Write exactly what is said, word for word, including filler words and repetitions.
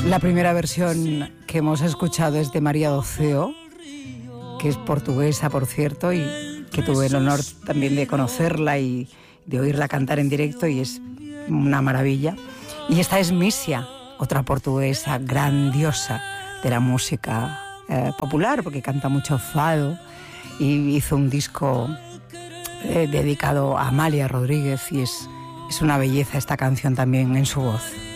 La primera versión que hemos escuchado es de María Doceo, que es portuguesa, por cierto, y que tuve el honor también de conocerla y de oírla cantar en directo, y es una maravilla. Y esta es Mísia, otra portuguesa grandiosa de la música eh, popular, porque canta mucho fado, y hizo un disco eh, dedicado a Amália Rodríguez, y es, es una belleza esta canción también en su voz.